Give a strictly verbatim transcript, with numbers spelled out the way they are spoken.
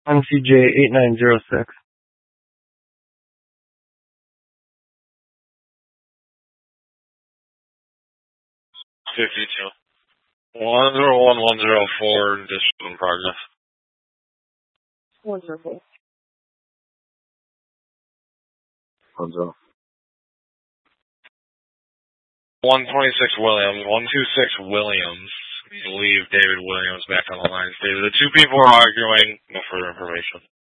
N C J eight nine zero six. fifty-two. one zero one one zero four, district in progress. one zero four. one zero. one twenty-six Williams, one twenty-six Williams. I believe David Williams back on the line. David, the two people are arguing. No further information.